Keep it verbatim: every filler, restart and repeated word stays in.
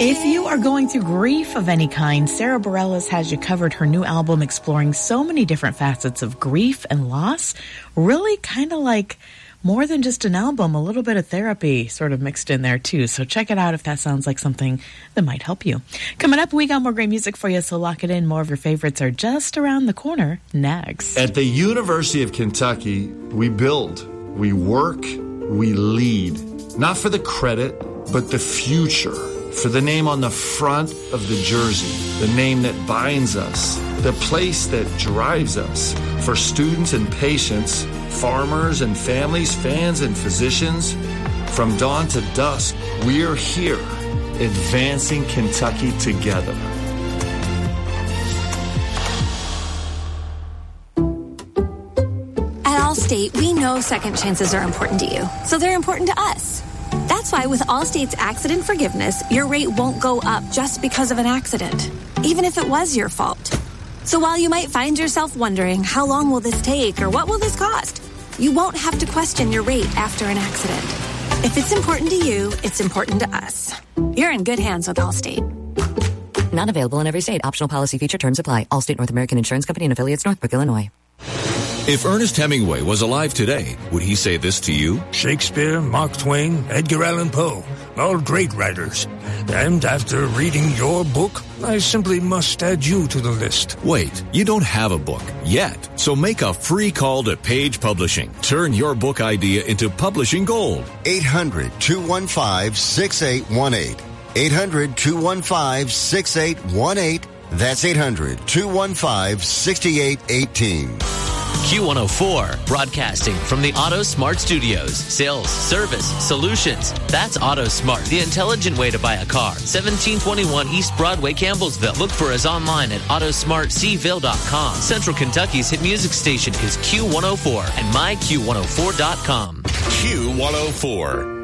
If you are going through grief of any kind, Sarah Bareilles has you covered. Her new album exploring so many different facets of grief and loss. Really kind of like more than just an album, a little bit of therapy sort of mixed in there too. So check it out if that sounds like something that might help you. Coming up, we got more great music for you, so lock it in. More of your favorites are just around the corner next. At the University of Kentucky, we build, we work, we lead. Not for the credit, but the future. For the name on the front of the jersey, the name that binds us, the place that drives us. For students and patients, farmers and families, fans and physicians, from dawn to dusk, we're here, advancing Kentucky together. At Allstate, we know second chances are important to you, so they're important to us. That's why with Allstate's accident forgiveness, your rate won't go up just because of an accident, even if it was your fault. So while you might find yourself wondering, how long will this take or what will this cost? You won't have to question your rate after an accident. If it's important to you, it's important to us. You're in good hands with Allstate. Not available in every state. Optional policy feature terms apply. Allstate North American Insurance Company and affiliates, Northbrook, Illinois. If Ernest Hemingway was alive today, would he say this to you? Shakespeare, Mark Twain, Edgar Allan Poe, all great writers. And after reading your book, I simply must add you to the list. Wait, you don't have a book yet. So make a free call to Page Publishing. Turn your book idea into publishing gold. eight hundred, two one five, six eight one eight. eight hundred, two one five, six eight one eight. That's eight hundred, two one five, six eight one eight. Q one oh four, broadcasting from the AutoSmart Studios. Sales, service, solutions. That's AutoSmart, the intelligent way to buy a car. seventeen twenty-one East Broadway, Campbellsville. Look for us online at autosmart c ville dot com. Central Kentucky's hit music station is Q one oh four and my q one oh four dot com. Q one oh four.